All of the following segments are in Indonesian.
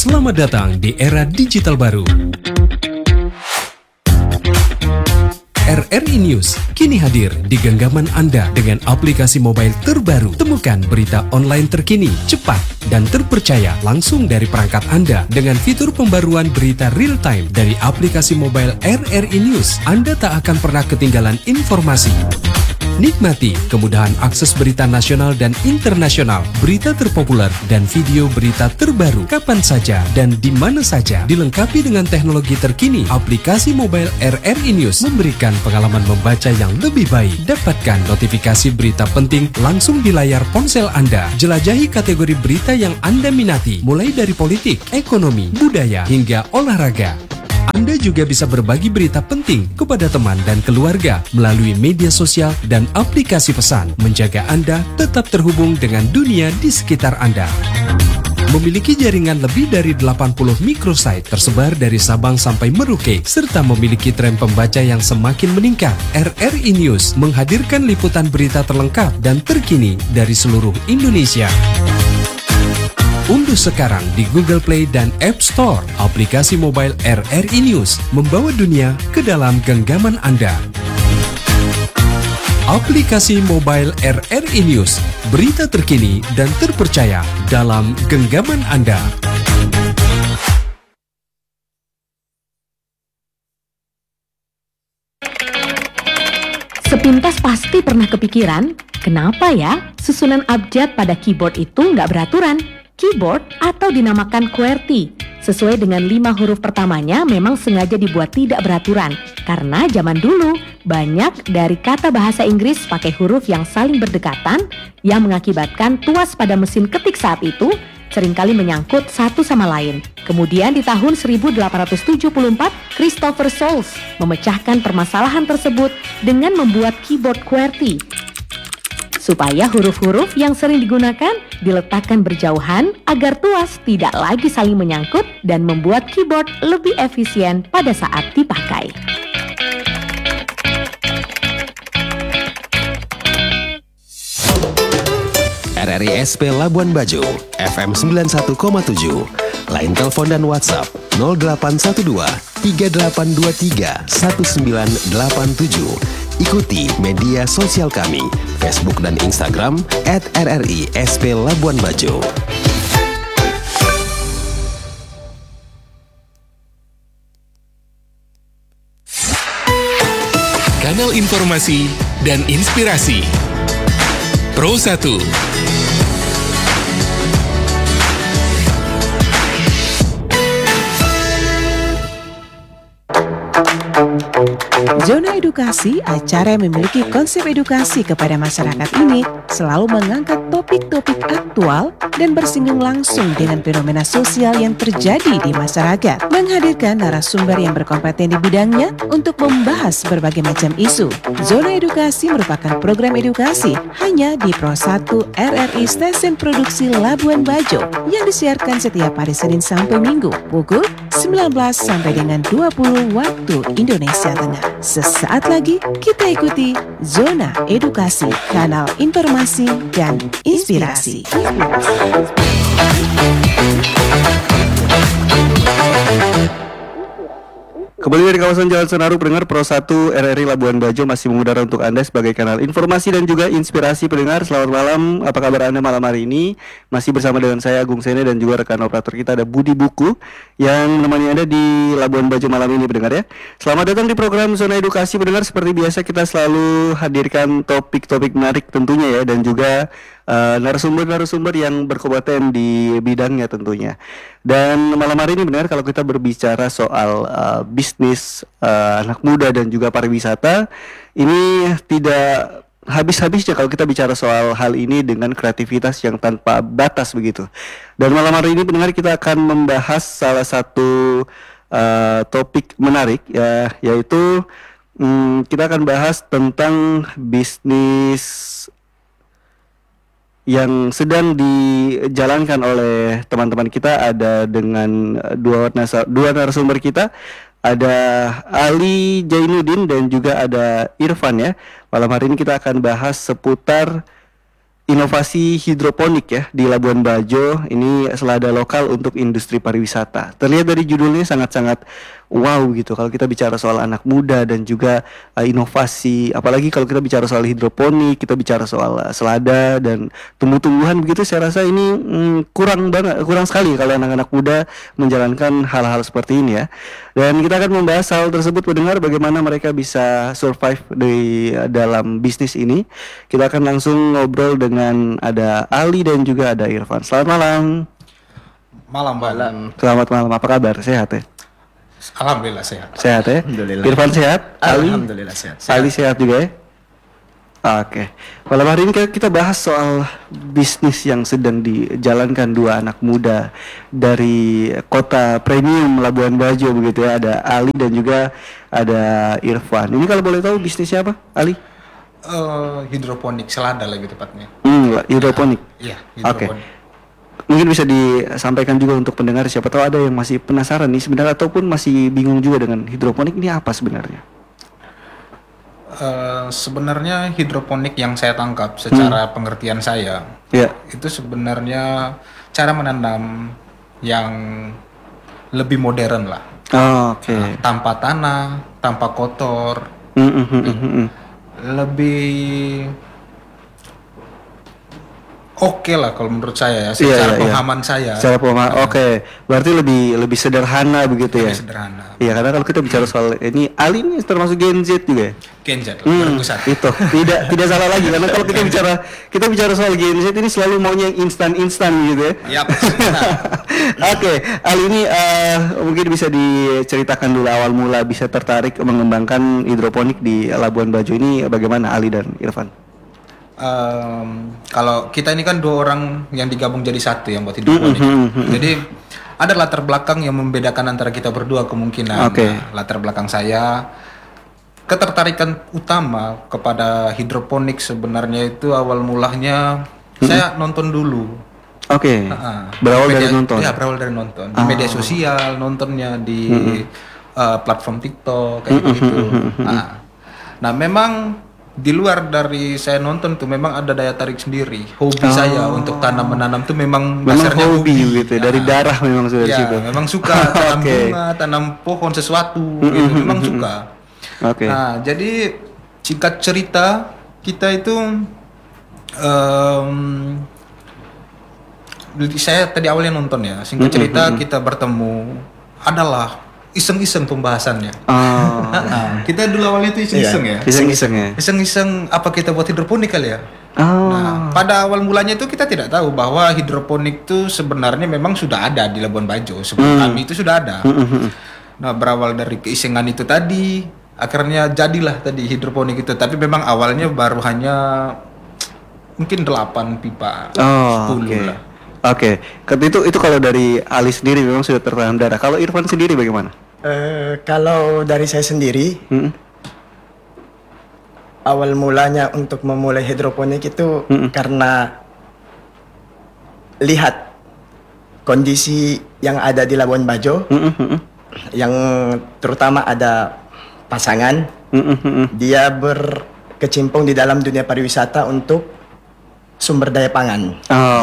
Selamat datang di era digital baru. RRI News kini hadir di genggaman Anda dengan aplikasi mobile terbaru. Temukan berita online terkini, cepat, dan terpercaya langsung dari perangkat Anda dengan fitur pembaruan berita real time dari aplikasi mobile RRI News. Anda tak akan pernah ketinggalan informasi. Nikmati kemudahan akses berita nasional dan internasional, berita terpopuler, dan video berita terbaru kapan saja dan di mana saja. Dilengkapi dengan teknologi terkini, aplikasi mobile RRI News memberikan pengalaman membaca yang lebih baik. Dapatkan notifikasi berita penting langsung di layar ponsel Anda. Jelajahi kategori berita yang Anda minati, mulai dari politik, ekonomi, budaya, hingga olahraga. Anda juga bisa berbagi berita penting kepada teman dan keluarga melalui media sosial dan aplikasi pesan, menjaga Anda tetap terhubung dengan dunia di sekitar Anda. Memiliki jaringan lebih dari 80 microsite tersebar dari Sabang sampai Merauke, serta memiliki tren pembaca yang semakin meningkat. RRI News menghadirkan liputan berita terlengkap dan terkini dari seluruh Indonesia. Unduh sekarang di Google Play dan App Store aplikasi mobile RRI News, membawa dunia ke dalam genggaman Anda. Aplikasi mobile RRI News, berita terkini dan terpercaya dalam genggaman Anda. Sepintas pasti pernah kepikiran, kenapa ya susunan abjad pada keyboard itu nggak beraturan? Keyboard atau dinamakan QWERTY sesuai dengan 5 huruf pertamanya memang sengaja dibuat tidak beraturan karena zaman dulu banyak dari kata bahasa Inggris pakai huruf yang saling berdekatan yang mengakibatkan tuas pada mesin ketik saat itu seringkali menyangkut satu sama lain. Kemudian di tahun 1874, Christopher Soles memecahkan permasalahan tersebut dengan membuat keyboard QWERTY. Supaya huruf-huruf yang sering digunakan diletakkan berjauhan agar tuas tidak lagi saling menyangkut dan membuat keyboard lebih efisien pada saat dipakai. RRI SP Labuan Bajo, FM 91,7. Line telepon dan WhatsApp 0812 3823 1987. Ikuti media sosial kami, Facebook dan Instagram @RRI SP Labuan Bajo. Kanal informasi dan inspirasi. Pro 1. Zona Edukasi, acara yang memiliki konsep edukasi kepada masyarakat ini selalu mengangkat topik-topik aktual dan bersinggung langsung dengan fenomena sosial yang terjadi di masyarakat. Menghadirkan narasumber yang berkompeten di bidangnya untuk membahas berbagai macam isu. Zona Edukasi merupakan program edukasi hanya di Pro 1 RRI Stasiun Produksi Labuan Bajo yang disiarkan setiap hari Senin sampai Minggu pukul 19 sampai dengan 20 waktu Indonesia Tengah. Sesaat lagi kita ikuti Zona Edukasi, kanal informasi dan inspirasi. Kembali dari kawasan Jalan Senaru, pendengar Pro 1 RRI Labuan Bajo masih mengudara untuk Anda sebagai kanal informasi dan juga inspirasi pendengar. Selamat malam, apa kabar Anda malam hari ini? Masih bersama dengan saya Agung Sene dan juga rekan operator kita ada Budi Buku yang menemani Anda di Labuan Bajo malam ini pendengar ya. Selamat datang di program Zona Edukasi pendengar. Seperti biasa kita selalu hadirkan topik-topik menarik tentunya ya, dan juga narasumber-narasumber yang berkompeten di bidangnya tentunya. Dan malam hari ini benar kalau kita berbicara soal bisnis anak muda dan juga pariwisata, ini tidak habis-habisnya kalau kita bicara soal hal ini dengan kreativitas yang tanpa batas begitu. Dan malam hari ini pendengar kita akan membahas salah satu topik menarik ya, yaitu kita akan bahas tentang bisnis yang sedang dijalankan oleh teman-teman kita. Ada dengan dua narasumber kita, ada Ali Jainuddin dan juga ada Irfan ya. Malam hari ini kita akan bahas seputar inovasi hidroponik ya di Labuan Bajo. Ini selada lokal untuk industri pariwisata. Terlihat dari judulnya sangat-sangat wow gitu. Kalau kita bicara soal anak muda dan juga inovasi, apalagi kalau kita bicara soal hidroponik, kita bicara soal selada dan tumbuh-tumbuhan begitu, saya rasa ini kurang sekali kalau anak-anak muda menjalankan hal-hal seperti ini ya. Dan kita akan membahas hal tersebut, mendengar bagaimana mereka bisa survive di dalam bisnis ini. Kita akan langsung ngobrol dengan ada Ali dan juga ada Irfan. Selamat malam. Malam. Selamat malam. Apa kabar? Sehat ya? Alhamdulillah sehat. Sehat ya? Alhamdulillah. Irfan sehat? Alhamdulillah sehat. Ali sehat juga ya? Oke. Malam hari ini kita bahas soal bisnis yang sedang dijalankan dua anak muda dari kota premium Labuan Bajo begitu ya. Ada Ali dan juga ada Irfan. Ini kalau boleh tahu bisnisnya apa, Ali? Hidroponik, selada lagi tepatnya. Hidroponik. Iya, Oke. hidroponik. Mungkin bisa disampaikan juga untuk pendengar, siapa tahu ada yang masih penasaran nih sebenarnya ataupun masih bingung juga dengan hidroponik ini apa sebenarnya. Sebenarnya hidroponik yang saya tangkap secara pengertian saya, itu sebenarnya cara menanam yang lebih modern lah. Oke. Tanpa tanah, tanpa kotor, lebih oke lah kalau menurut saya ya, secara pemahaman saya. Secara pemahaman, oke. Berarti lebih sederhana begitu ya? Lebih sederhana. Iya, karena kalau kita bicara soal ini, Ali ini termasuk Gen Z juga ya? Gen Z, 2001. Itu tidak salah lagi, karena kalau kita bicara soal Gen Z ini selalu maunya yang instan gitu ya? Iya. Oke, Ali ini mungkin bisa diceritakan dulu awal mula bisa tertarik mengembangkan hidroponik di Labuan Bajo ini bagaimana, Ali dan Irfan? Kalau kita ini kan dua orang yang digabung jadi satu yang buat hidroponik. Jadi ada latar belakang yang membedakan antara kita berdua kemungkinan. Nah, latar belakang saya, ketertarikan utama kepada hidroponik sebenarnya itu awal mulanya saya nonton dulu. Berawal dari nonton. Ya, berawal dari nonton. Di media sosial, nontonnya di platform TikTok kayak gitu. Nah, memang di luar dari saya nonton tuh memang ada daya tarik sendiri, hobi saya untuk menanam tuh memang dasarnya hobi gitu ya, dari darah memang sudah di situ. Memang suka tanam bunga, tanam pohon sesuatu gitu, memang suka. Nah, jadi singkat cerita kita itu saya tadi awalnya nonton ya, singkat cerita kita bertemu adalah iseng-iseng pembahasannya. Kita dulu awalnya itu iseng-iseng ya. Iseng-iseng apa kita buat hidroponik kali ya? Nah, pada awal mulanya itu kita tidak tahu bahwa hidroponik itu sebenarnya memang sudah ada di Labuan Bajo. Sebelum kami itu sudah ada. Nah, berawal dari keisengan itu tadi, akhirnya jadilah tadi hidroponik itu. Tapi memang awalnya baru hanya mungkin 8 pipa, 10 lah. Itu kalau dari Ali sendiri memang sudah tertanam darah. Kalau Irfan sendiri bagaimana? Kalau dari saya sendiri, awal mulanya untuk memulai hidroponik itu karena lihat kondisi yang ada di Labuan Bajo, yang terutama ada pasangan, dia berkecimpung di dalam dunia pariwisata untuk sumber daya pangan.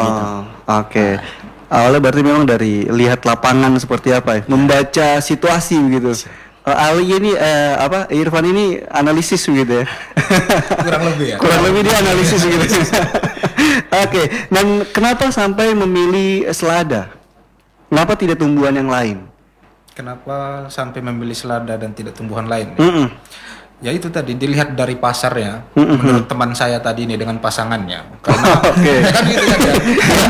Awalnya berarti memang dari lihat lapangan seperti apa ya, membaca situasi begitu. Ali ini Irfan ini analisis begitu ya. Kurang lebih dia analisis begitu. Dan kenapa sampai memilih selada? Kenapa tidak tumbuhan yang lain? Kenapa sampai memilih selada dan tidak tumbuhan lain? Ya itu tadi dilihat dari pasarnya. Menurut teman saya tadi ini dengan pasangannya. Karena kan gitu kan ya.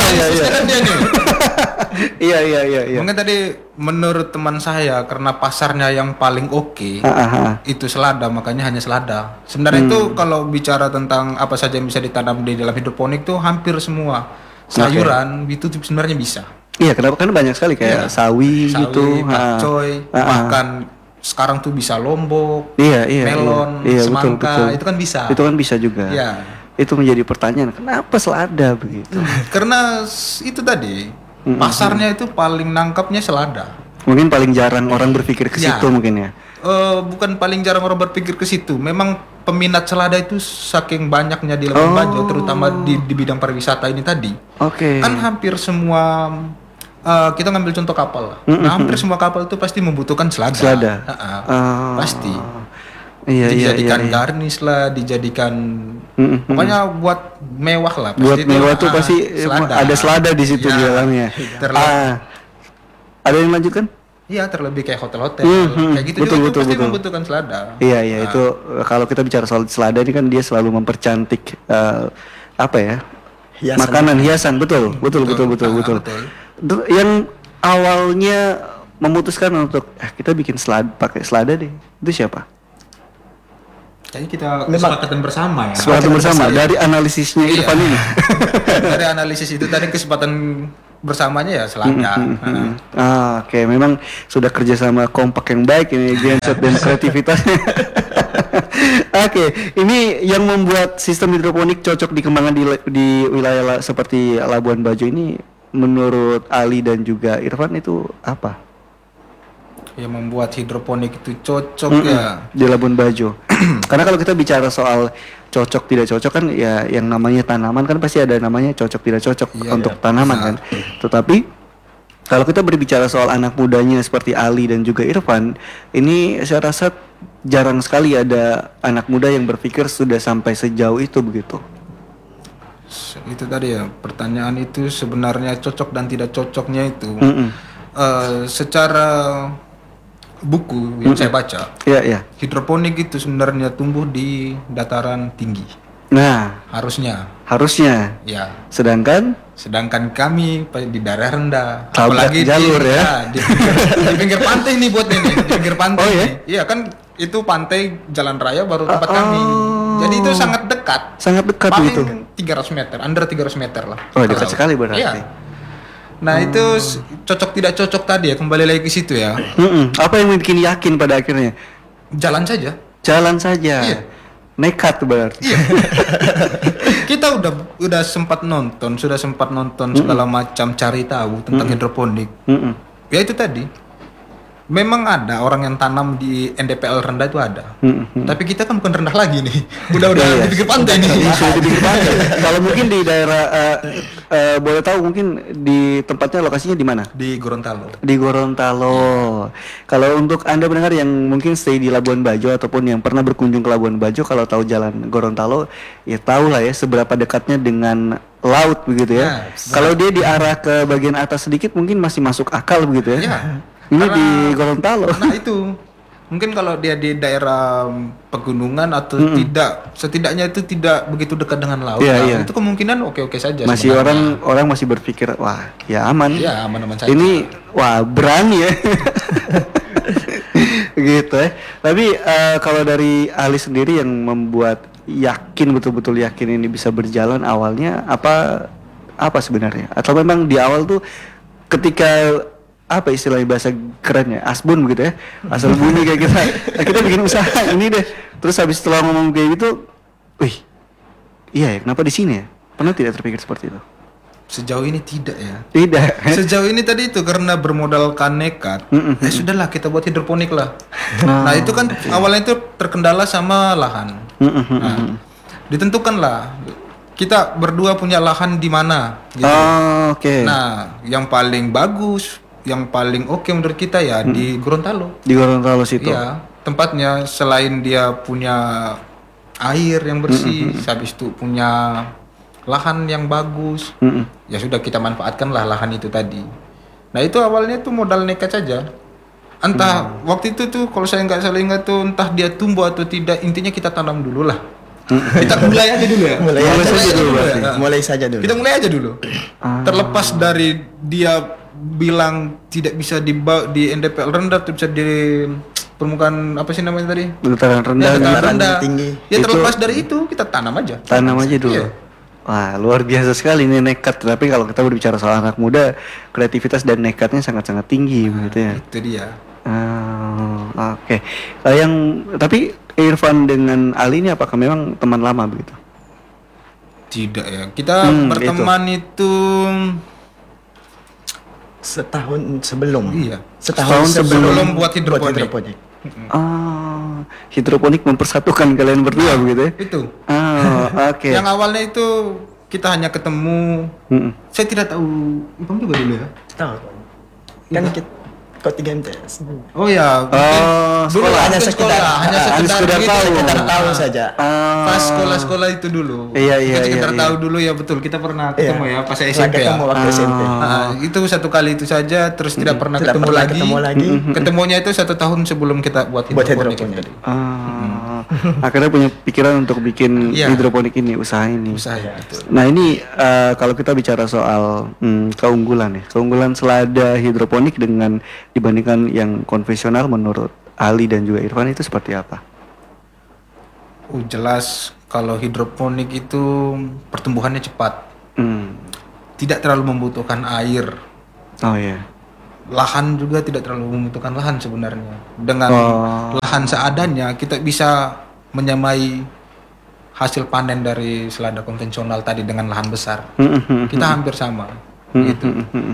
Iya. Mungkin tadi menurut teman saya karena pasarnya yang paling oke itu selada, makanya hanya selada. Sebenarnya itu kalau bicara tentang apa saja yang bisa ditanam di dalam hidroponik tuh hampir semua sayuran itu sebenarnya bisa. Iya, kenapa? Karena banyak sekali kayak sawi gitu, pakcoy, bahkan sekarang tuh bisa lombok, melon, semangka, betul. Itu kan bisa. Itu kan bisa juga. Iya. Itu menjadi pertanyaan, kenapa selada begitu? Karena itu tadi pasarnya itu paling nangkapnya selada. Mungkin paling jarang orang berpikir ke situ mungkin ya. bukan paling jarang orang berpikir ke situ. Memang peminat selada itu saking banyaknya di Labuan Bajo, terutama di bidang pariwisata ini tadi. Kan hampir semua kita ngambil contoh kapal lah. Nah, hampir semua kapal itu pasti membutuhkan selada. Pasti. Dijadikan garnish lah, dijadikan pokoknya buat mewah lah. Buat mewah tuh pasti ada selada di situ di dalamnya. Ada yang lanjutkan? Iya, terlebih kayak hotel-hotel kayak gitu betul, pasti membutuhkan selada. Iya, itu kalau kita bicara soal selada ini kan dia selalu mempercantik hiasan. Betul. Yang awalnya memutuskan untuk kita bikin pakai selada deh. Itu siapa? Kayaknya kita kesepakatan bersama ya. Kesepakatan bersama dari analisisnya Irfan ini. Dari analisis itu tadi kesempatan bersamanya ya selada. Oke, memang sudah kerjasama kompak yang baik ini genset dan kreativitasnya. Oke, ini yang membuat sistem hidroponik cocok dikembangkan di wilayah seperti Labuan Bajo ini menurut Ali dan juga Irfan itu apa? Yang membuat hidroponik itu cocok di Labuan Bajo. Karena kalau kita bicara soal cocok tidak cocok kan ya yang namanya tanaman kan pasti ada namanya cocok tidak cocok untuk tanaman kan. Tetapi kalau kita berbicara soal anak mudanya seperti Ali dan juga Irfan, ini saya rasa jarang sekali ada anak muda yang berpikir sudah sampai sejauh itu begitu. Itu tadi ya, pertanyaan itu sebenarnya cocok dan tidak cocoknya itu secara buku yang saya baca, hidroponik itu sebenarnya tumbuh di dataran tinggi. Nah, harusnya. Ya. Sedangkan kami di daerah rendah. Apalagi jalur di pinggir pantai nih buat ini, di pinggir pantai. Iya kan itu pantai jalan raya baru tempat kami. Jadi itu sangat dekat. Paling itu. 300 meter, under 300 meter lah. Oh, dekat sekali berarti. Iya. Nah itu cocok tidak cocok tadi ya, kembali lagi ke situ ya. Apa yang bikin yakin pada akhirnya? Jalan saja. Iya. Nekat berarti. Iya. Kita udah sempat nonton segala macam cari tahu tentang hidroponik. Ya itu tadi. Memang ada orang yang tanam di NDPL rendah itu ada. Tapi kita kan bukan rendah lagi nih. Udah di pinggir pantai nih. Sudah di pinggir pantai. Kalau mungkin di daerah boleh tahu mungkin di tempatnya lokasinya di mana? Di Gorontalo. Di Gorontalo. Kalau untuk Anda pendengar yang mungkin stay di Labuan Bajo ataupun yang pernah berkunjung ke Labuan Bajo, kalau tahu jalan Gorontalo, ya tahu lah ya seberapa dekatnya dengan laut begitu ya. Kalau dia diarah ke bagian atas sedikit mungkin masih masuk akal begitu ya. Ini di Gorontalo. Nah itu mungkin kalau dia di daerah pegunungan atau tidak, setidaknya itu tidak begitu dekat dengan laut. Itu kemungkinan oke saja. Masih orang masih berpikir wah ya aman. Ya aman saja. Ini wah berani ya. Gitu ya. Tapi kalau dari Ali sendiri yang membuat betul-betul yakin ini bisa berjalan awalnya apa sebenarnya? Atau memang di awal tuh ketika apa istilahnya bahasa kerennya asbun begitu ya, asal bunyi kayak kita bikin usaha ini deh, terus habis setelah ngomong kayak gitu, iya ya, kenapa di sini ya? Pernah tidak terpikir seperti itu? Sejauh ini tidak ya. Tidak. Sejauh ini tadi itu karena bermodalkan nekat. Sudahlah kita buat hidroponik lah. Nah itu kan awalnya itu terkendala sama lahan. Ditentukanlah kita berdua punya lahan di mana. Gitu. Nah yang paling bagus, yang paling oke menurut kita ya di Gorontalo. Di Gorontalo situ. Iya, tempatnya selain dia punya air yang bersih, habis itu punya lahan yang bagus. Ya sudah kita manfaatkanlah lahan itu tadi. Nah, itu awalnya tuh modal nekat saja. Entah waktu itu tuh kalau saya nggak salah ingat tuh entah dia tumbuh atau tidak, intinya kita tanam dulu lah. Kita mulai aja dulu ya. Mulai saja dulu. Kita mulai aja dulu. Terlepas dari dia bilang tidak bisa di NDPL rendah, tidak bisa di permukaan apa sih namanya tadi? Dataran rendah, tinggi. Ya terlepas dari itu kita tanam aja. Tanam aja dulu. Iya. Wah, luar biasa sekali ini nekat. Tapi kalau kita berbicara soal anak muda, kreativitas dan nekatnya sangat-sangat tinggi begitu ya. Itu dia. Oke. Tapi Irfan dengan Ali ini apakah memang teman lama begitu? Tidak ya. Kita berteman itu setahun sebelum. Iya. Setahun sebelum buat hidroponik. Hidroponik mempersatukan kalian berdua begitu ya? Itu. Oke. Yang awalnya itu kita hanya ketemu. Saya tidak tahu, Ipam juga dulu ya? Tahu. Kan kita kok 3 MTS. Oh ya. Dulu hanya sekedar tahu saja. Pas sekolah-sekolah itu dulu. Iya. Sekedar tahu dulu ya, betul. Kita pernah ketemu ya pas SMP ya. Ketemu waktu SMP. Itu satu kali itu saja, terus tidak pernah ketemu lagi. Ketemunya itu 1 tahun sebelum kita buat hidroponik tadi. Akhirnya punya pikiran untuk bikin hidroponik ini, usaha ini. Nah ini kalau kita bicara soal keunggulan selada hidroponik dibandingkan yang konvensional, menurut Ali dan juga Irfan itu seperti apa? Jelas kalau hidroponik itu pertumbuhannya cepat, tidak terlalu membutuhkan air. Oh iya. Lahan juga tidak terlalu membutuhkan lahan sebenarnya. Dengan lahan seadanya kita bisa menyamai hasil panen dari selada konvensional tadi dengan lahan besar. Kita hampir sama. Gitu.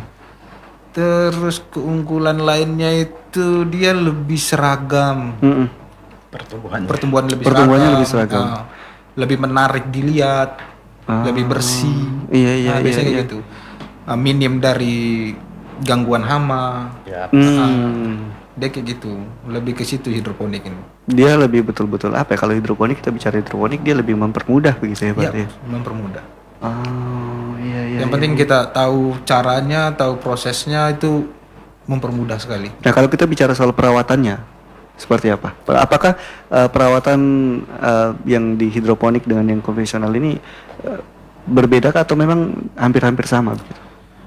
Terus keunggulan lainnya itu dia lebih seragam. Pertumbuhannya lebih seragam. Lebih menarik dilihat, lebih bersih. Iya. Biasanya gitu. Minim dari gangguan hama. Dia kayak gitu, lebih ke situ hidroponik ini. Dia lebih betul-betul apa ya, kalau hidroponik, kita bicara hidroponik, dia lebih mempermudah begitu ya Pak? Iya, mempermudah. Iya. Yang penting kita tahu caranya, tahu prosesnya, itu mempermudah sekali. Nah kalau kita bicara soal perawatannya, seperti apa? Apakah perawatan yang di hidroponik dengan yang konvensional ini berbeda atau memang hampir-hampir sama begitu?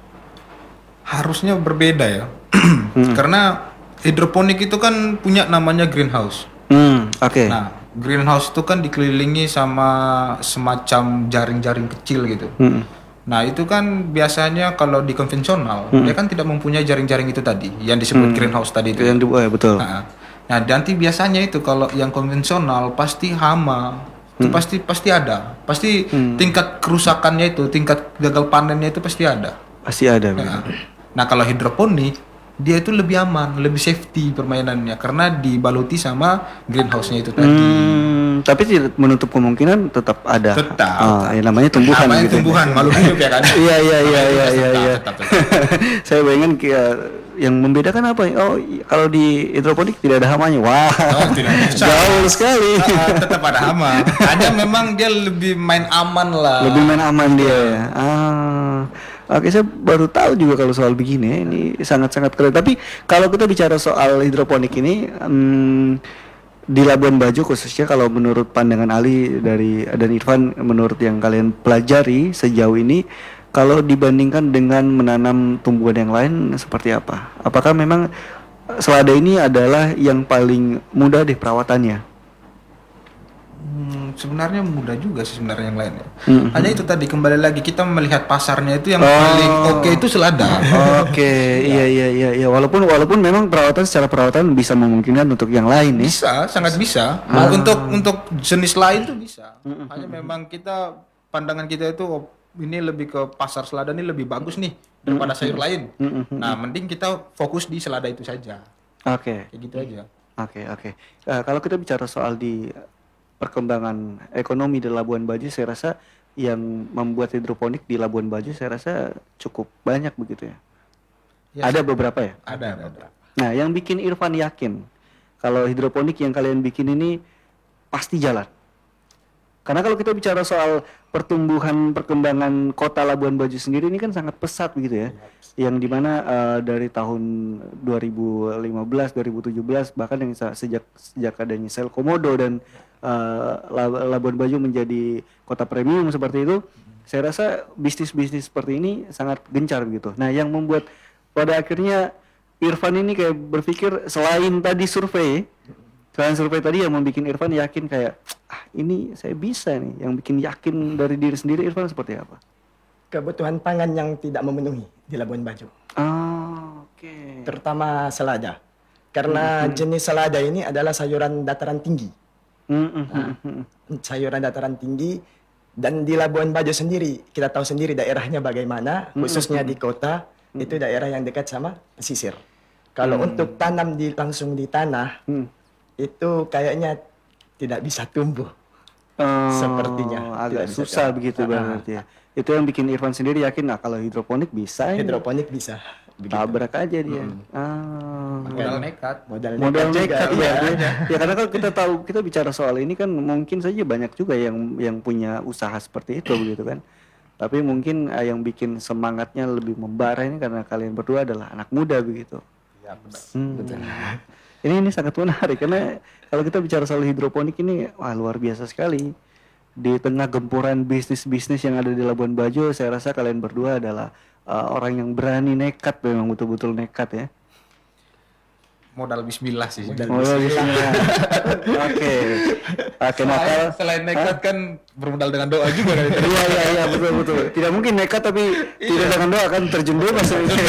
Harusnya berbeda ya. Karena hidroponik itu kan punya namanya greenhouse. Oke. Nah, greenhouse itu kan dikelilingi sama semacam jaring-jaring kecil gitu. Nah, itu kan biasanya kalau di konvensional dia kan tidak mempunyai jaring-jaring itu tadi yang disebut greenhouse tadi itu. Ya, betul. Nah, nanti biasanya itu kalau yang konvensional pasti hama. Itu pasti ada. Pasti tingkat kerusakannya itu, tingkat gagal panennya itu pasti ada. Pasti ada. Nah, kalau hidroponik dia itu lebih aman, lebih safety permainannya karena dibaluti sama greenhouse-nya itu tadi. Tapi tidak menutup kemungkinan tetap ada. Tetap. Ya namanya tumbuhan. Namanya gitu. Tumbuhan, makhluk hidup ya kan. Iya. Saya bayangin yang membedakan apa? Kalau di hidroponik tidak ada hamanya. Wah. Jauh sekali. Tetap ada hama. Hanya memang dia lebih main aman lah. Lebih main aman dia. Oke, saya baru tahu juga kalau soal begini. Ini sangat-sangat keren. Tapi kalau kita bicara soal hidroponik ini di Labuan Bajo khususnya, kalau menurut pandangan Ali dan Irfan, menurut yang kalian pelajari sejauh ini, kalau dibandingkan dengan menanam tumbuhan yang lain seperti apa? Apakah memang selada ini adalah yang paling mudah deh perawatannya? Sebenarnya mudah juga sih sebenarnya yang lainnya. Hanya itu tadi, kembali lagi kita melihat pasarnya itu yang paling oke itu selada. Iya. Walaupun memang secara perawatan bisa memungkinkan untuk yang lain ya. Bisa, sangat bisa. Untuk jenis lain tuh bisa. Hanya memang pandangan kita itu ini lebih ke pasar selada ini lebih bagus nih daripada sayur lain. Nah, mending kita fokus di selada itu saja. Oke. Kayak gitu aja. Oke. Kalau kita bicara soal di perkembangan ekonomi di Labuan Bajo, saya rasa yang membuat hidroponik di Labuan Bajo saya rasa cukup banyak begitu ya. Ada beberapa ya? Ada. Nah, yang bikin Irfan yakin kalau hidroponik yang kalian bikin ini pasti jalan. Karena kalau kita bicara soal perkembangan kota Labuan Bajo sendiri ini kan sangat pesat begitu ya. Yang dimana dari tahun 2015, 2017 bahkan yang sejak adanya sel komodo dan Labuan Bajo menjadi kota premium seperti itu, saya rasa bisnis-bisnis seperti ini sangat gencar gitu. Nah, yang membuat pada akhirnya Irfan ini kayak berpikir selain survei tadi yang membuat Irfan yakin kayak ini saya bisa nih, yang bikin yakin dari diri sendiri Irfan seperti apa? Kebutuhan pangan yang tidak memenuhi di Labuan Bajo. Oke. Terutama selada. Karena jenis selada ini adalah sayuran dataran tinggi. Sayuran dataran tinggi, dan di Labuan Bajo sendiri kita tahu sendiri daerahnya bagaimana, khususnya di kota itu daerah yang dekat sama pesisir. Kalau untuk tanam langsung di tanah itu kayaknya tidak bisa tumbuh. Sepertinya agak susah begitu berarti ya. Itu yang bikin Irfan sendiri yakin, nah kalau hidroponik bisa. Hidroponik bisa. Tabrak aja dia. Modal nekat. Modal nekat ya. Ya karena kalau kita bicara soal ini kan mungkin saja banyak juga yang punya usaha seperti itu begitu kan. Tapi mungkin yang bikin semangatnya lebih membara ini karena kalian berdua adalah anak muda begitu. Ya, benar. Betul. Ini sangat menarik karena kalau kita bicara soal hidroponik ini luar biasa sekali. Di tengah gempuran bisnis-bisnis yang ada di Labuan Bajo, saya rasa kalian berdua adalah orang yang berani, nekat, memang betul-betul nekat ya. Modal bismillah sih. Modal bismillah. Oke. Selain nekat kan bermodal dengan doa juga kan. Iya betul. Tidak mungkin nekat tapi tidak dengan doa kan terjun bebas.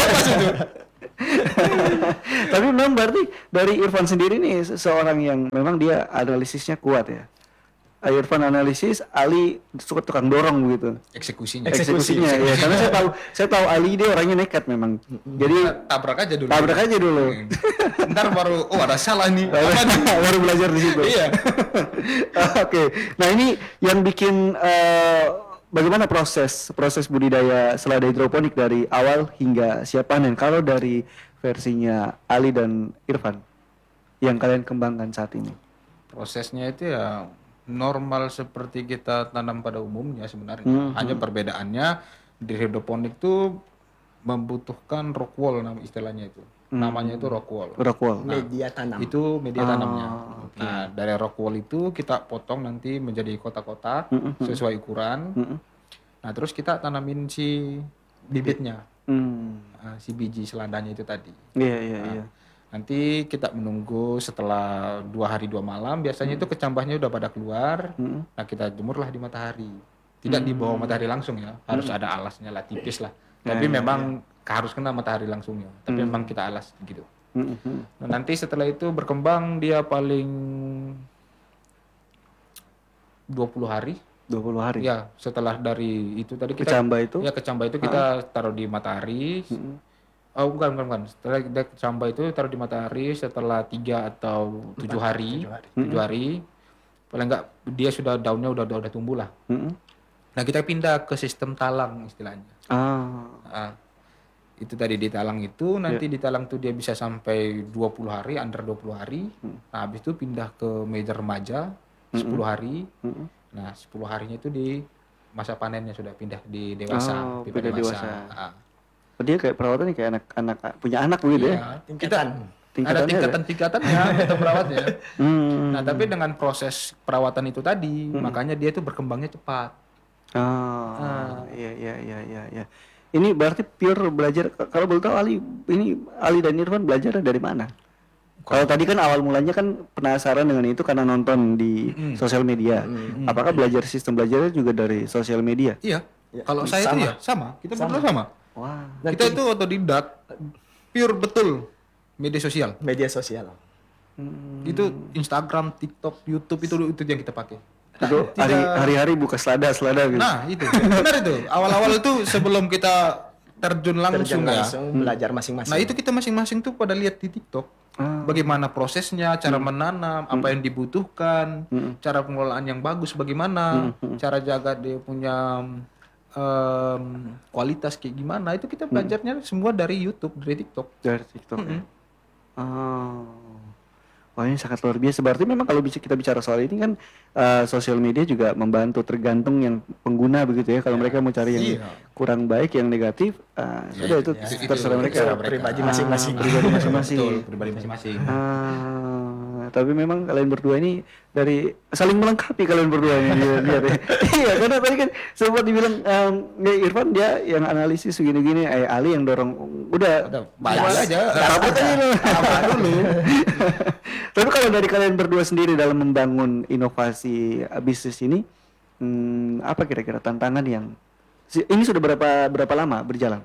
Tapi memang berarti dari Irfan sendiri nih seorang yang memang dia analisisnya kuat ya. Irfan analisis, Ali suka tukang dorong begitu. Eksekusinya ya. Karena saya tahu Ali dia orangnya nekat memang. Jadi tabrak aja dulu. Ntar baru ada salah nih. Baru belajar di situ. Iya. Oke. Nah, ini yang bikin bagaimana proses budidaya selada hidroponik dari awal hingga siap panen kalau dari versinya Ali dan Irfan yang kalian kembangkan saat ini? Prosesnya itu ya normal seperti kita tanam pada umumnya sebenarnya. Hanya perbedaannya di hidroponik itu membutuhkan rock wall istilahnya itu. Namanya itu rock wall. Nah, media tanam. Itu media tanamnya. Okay. Nah, dari rock wall itu kita potong nanti menjadi kotak-kotak sesuai ukuran. Nah, terus kita tanamin si bibitnya. Si biji seladanya itu tadi. Iya. Nanti kita menunggu setelah 2 hari 2 malam, biasanya itu kecambahnya udah pada keluar. Nah, kita jemurlah di matahari. Tidak di bawah matahari langsung ya, harus ada alasnya lah, tipis lah. Tapi memang harus kena matahari langsungnya. Tapi memang kita alas gitu. Nah, nanti setelah itu berkembang dia paling 20 hari. 20 hari. Ya, setelah dari itu tadi kita kecambah itu kita taruh di matahari. Oh bukan. Setelah kita kecambah itu taruh di matahari setelah 3 atau 7 hari. 7 hari. Paling enggak dia sudah daunnya udah tumbuh lah. Nah, kita pindah ke sistem talang istilahnya. Itu tadi di talang itu nanti di talang tuh dia bisa sampai 20 hari, under 20 hari. Nah, habis itu pindah ke meja remaja 10 hari. Nah, 10 harinya itu di masa panennya sudah pindah di dewasa, pipa dewasa. Dia kayak perawatannya kayak anak punya anak begitu ya. Ada tingkatan-tingkatannya kita merawatnya. Nah, tapi dengan proses perawatan itu tadi, makanya dia itu berkembangnya cepat. Iya. Ini berarti pure belajar. Kalau boleh tahu Ali dan Irfan belajar dari mana? Kalau tadi kan awal mulanya kan penasaran dengan itu karena nonton di sosial media. Apakah sistem belajarnya juga dari sosial media? Iya. Kalau saya itu ya sama. Kita berdua sama. Wah. Kita itu otodidak, pure betul media sosial. Itu Instagram, TikTok, YouTube itu yang kita pakai. Itu hari-hari buka selada gitu. Nah, itu. Benar itu. Awal-awal itu sebelum kita terjun langsung belajar masing-masing. Nah, itu kita masing-masing tuh pada lihat di TikTok. Bagaimana prosesnya, cara menanam, apa yang dibutuhkan, cara pengelolaan yang bagus bagaimana, cara jaga dia punya kualitas kayak gimana, itu kita belajarnya semua dari YouTube, dari TikTok. Ya. Wah, ini sangat luar biasa. Berarti memang kalau kita bicara soal ini kan sosial media juga membantu, tergantung yang pengguna begitu ya. Kalau mereka mau cari yang kurang baik, yang negatif, sudah itu terserah mereka. Pribadi masing-masing. Pribadi masing-masing. Tapi memang kalian berdua ini dari saling melengkapi kalian berdua ini lihat ya. Iya, karena tadi kan sempat dibilang Irfan dia yang analisis begini-gini, Ali yang dorong. Udah baik aja. Apa dulu. Tapi kalau dari kalian berdua sendiri dalam membangun inovasi bisnis ini, apa kira-kira tantangan yang ini sudah berapa lama berjalan?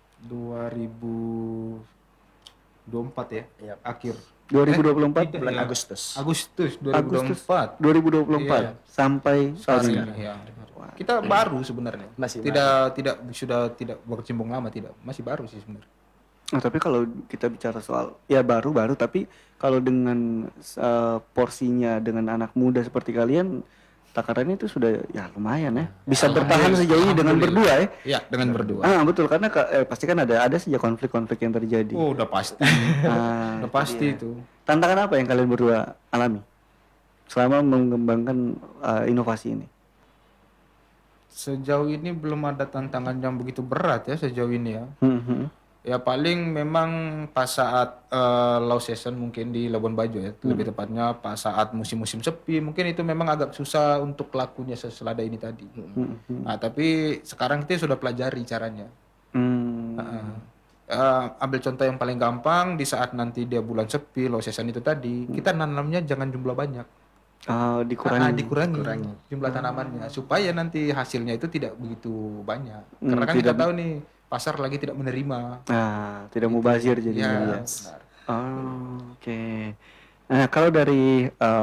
2024 ya, akhir 2024 bulan Agustus 2024 sampai saat ini. Ya. Kita baru sebenarnya. Tidak berkecimpung lama, masih baru sih sebenarnya. Nah, tapi kalau kita bicara soal ya baru-baru, tapi kalau dengan porsinya dengan anak muda seperti kalian, takarannya itu sudah ya lumayan ya. Bisa bertahan sejauh ini dengan berdua ya. Iya, dengan berdua. Betul, karena pasti kan ada saja konflik-konflik yang terjadi. Oh, udah pasti. Udah pasti itu. Tantangan apa yang kalian berdua alami selama mengembangkan inovasi ini? Sejauh ini belum ada tantangan yang begitu berat ya sejauh ini ya. Ya paling memang pas saat low season mungkin di Labuan Bajo ya, lebih tepatnya pas saat musim-musim sepi, mungkin itu memang agak susah untuk lakunya seselada ini tadi. Nah, tapi sekarang kita sudah pelajari caranya. Ambil contoh yang paling gampang, di saat nanti dia bulan sepi, low season itu tadi, kita nanamnya jangan jumlah banyak. Dikurangi jumlah tanamannya supaya nanti hasilnya itu tidak begitu banyak. Karena kan kita tahu nih pasar lagi tidak menerima. Tidak mubazir jadinya. Ya, benar. Oke. Nah, kalau dari